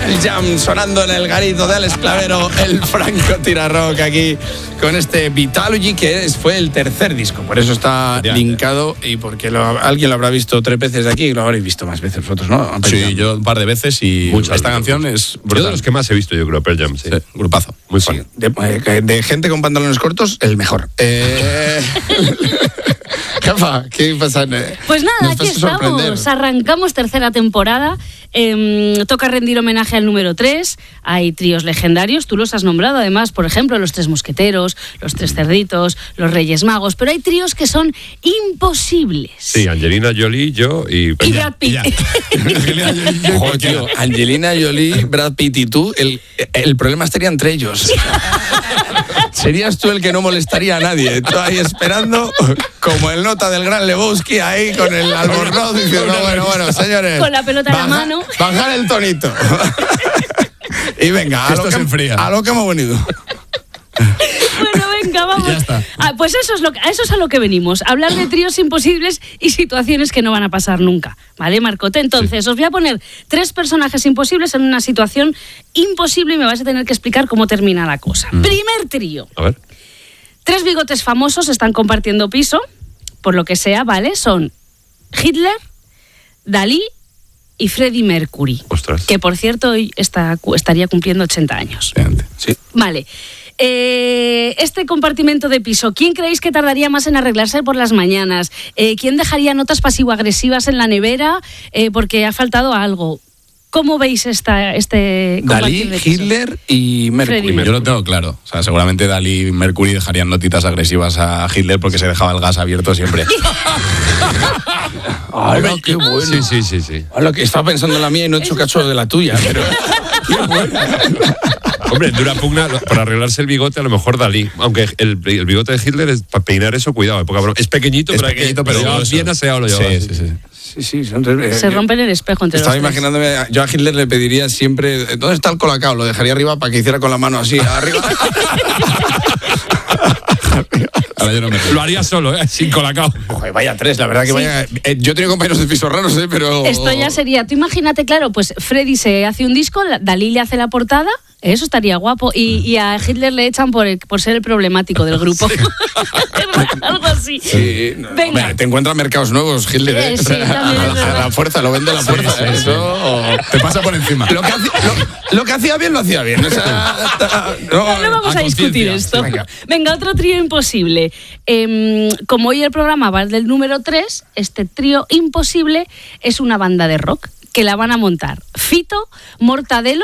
el jam sonando en el garito de Alex Clavero, el Franco Tira-Rock aquí con este Vitalogy, que fue el tercer disco, por eso está linkado y porque alguien lo habrá visto 3 veces aquí y lo habréis visto más veces vosotros, ¿no? Sí, yo un par de veces y esta canción es brutal. Yo de los que más he visto, yo creo, Pearl Jam, sí. Grupazo. Muy fan. De gente con pantalones cortos, el mejor. Jefa, ¿qué pasa? Pues nada, aquí estamos, arrancamos tercera temporada, toca rendir homenaje al número 3, hay tríos legendarios, tú los has nombrado además, por ejemplo, los 3 mosqueteros, los 3 cerditos, los Reyes Magos, pero hay tríos que son imposibles. Sí, Angelina Jolie, yo y Brad Pitt. Joder, tío, Angelina Jolie, Brad Pitt y tú, el problema estaría entre ellos. Serías tú el que no molestaría a nadie. Tú ahí esperando, como el nota del gran Lebowski, ahí con el albornoz diciendo, bueno, señores. Con la pelota en la mano. Bajar el tonito. Y venga, a lo que hemos venido. Bueno, venga, vamos. Ya está. Pues eso es a lo que venimos. Hablar de tríos imposibles y situaciones que no van a pasar nunca. ¿Vale, Marcote? Entonces, os voy a poner 3 personajes imposibles en una situación imposible y me vais a tener que explicar cómo termina la cosa. Primer trío. A ver. 3 bigotes famosos están compartiendo piso, por lo que sea, ¿vale? Son Hitler, Dalí y Freddie Mercury. Ostras. Que, por cierto, hoy estaría cumpliendo 80 años. Sí. Vale. Este compartimento de piso, ¿quién creéis que tardaría más en arreglarse por las mañanas? ¿Quién dejaría notas pasivo-agresivas en la nevera porque ha faltado algo? ¿Cómo veis este Dalí, Hitler y Mercury? Yo lo tengo claro. O sea, seguramente Dalí y Mercury dejarían notitas agresivas a Hitler porque se dejaba el gas abierto siempre. ¡Hola, qué bueno! Sí. Hola, que estaba pensando en la mía y no he hecho caso de la tuya, pero... ¡Qué buena! Hombre, dura pugna para arreglarse el bigote, a lo mejor Dalí. Aunque el bigote de Hitler es para peinar eso, cuidado. Es pequeñito, pero bien aseado lo lleva. Sí. Se rompen el espejo entre Estaba los 3. imaginándome, yo a Hitler le pediría siempre, ¿dónde está el colacao? Lo dejaría arriba para que hiciera con la mano así, arriba. Ahora yo no me Lo haría solo, sin colacao. Joder, vaya 3, la verdad que vaya... yo he tenido compañeros de piso raros, pero... Esto ya sería, tú imagínate, claro, pues Freddy se hace un disco, Dalí le hace la portada, eso estaría guapo, y a Hitler le echan por ser el problemático del grupo. Sí. Algo así. Sí. Venga. Hombre, te encuentras mercados nuevos, Hitler. Sí, también es verdad. A la fuerza, lo vende a la fuerza. Eso... Te pasa por encima. Lo que hacía bien, lo hacía bien. O sea, no vamos a discutir esto. Venga, otro trío imposible. Como hoy el programa va del número 3, este trío imposible es una banda de rock que la van a montar Fito, Mortadelo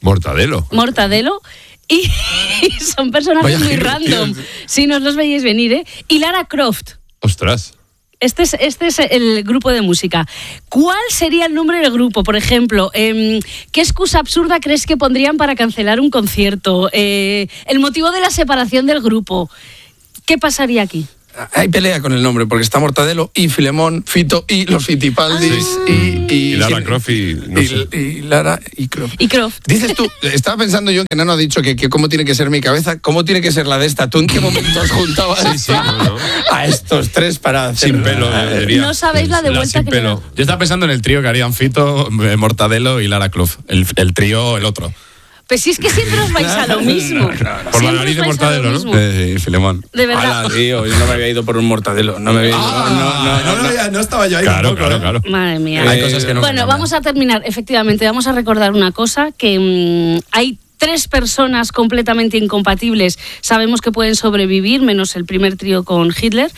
y son personajes muy random. Si no os los veis venir, ¿eh? Y Lara Croft. Ostras. Este es el grupo de música. ¿Cuál sería el nombre del grupo? Por ejemplo, ¿qué excusa absurda crees que pondrían para cancelar un concierto? El motivo de la separación del grupo. ¿Qué pasaría aquí? Hay pelea con el nombre, porque está Mortadelo y Filemón, Fito y los Fitipaldis y Lara Croft y Lara y Croft. Y Croft. Dices tú, estaba pensando yo que Nano ha dicho que cómo tiene que ser mi cabeza, cómo tiene que ser la de esta. ¿Tú en qué momento has juntado a estos 3 para hacer... Sin pelo, diría. No sabéis la de vuelta que pelo. Yo estaba pensando en el trío que harían Fito, Mortadelo y Lara Croft. El trío, el otro. Pues si es que siempre os vais a lo mismo. Por la nariz de Mortadelo, ¿no? Filemón. De verdad. Hola, tío, yo no me había ido por un Mortadelo. No me había ido. No estaba yo ahí. Claro. Madre mía. Hay cosas que no. Bueno, vamos a terminar. Efectivamente, vamos a recordar una cosa, que hay 3 personas completamente incompatibles. Sabemos que pueden sobrevivir, menos el primer trío con Hitler.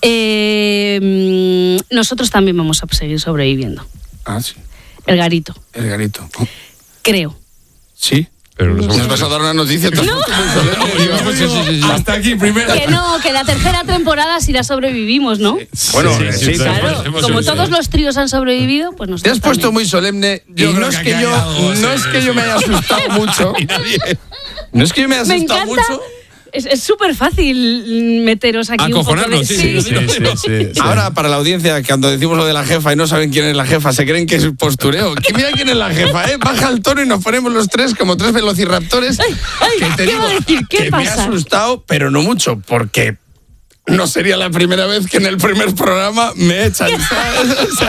Nosotros también vamos a seguir sobreviviendo. Ah, sí. El garito. Creo. ¿Sí? Pero ¿Nos vas a dar una noticia? Hasta aquí primero. Que la tercera temporada sí la sobrevivimos, ¿no? Bueno, sí, claro. Como todos los tríos han sobrevivido, pues nosotros te has puesto también. muy solemne. No es que yo me haya asustado mucho. No es que yo me haya asustado mucho. Es súper fácil meteros aquí acojonarnos, un poco de... Sí. Ahora, para la audiencia, que cuando decimos lo de la jefa y no saben quién es la jefa, se creen que es postureo. Mira quién es la jefa, ¿eh? Baja el tono y nos ponemos los 3 como 3 velociraptores. Que te digo, ¿qué pasa? Me ha asustado, pero no mucho, porque no sería la primera vez que en el primer programa me echan.